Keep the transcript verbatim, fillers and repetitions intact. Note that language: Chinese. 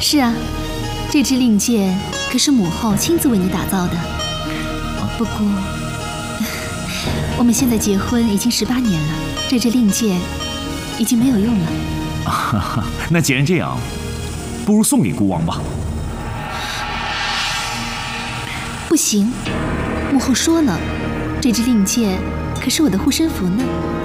是啊，这只令箭可是母后亲自为你打造的。不过，我们现在结婚已经十八年了，这支令箭已经没有用了。 啊，那既然这样，不如送给孤王吧。 不行，母后说了，这支令箭可是我的护身符呢。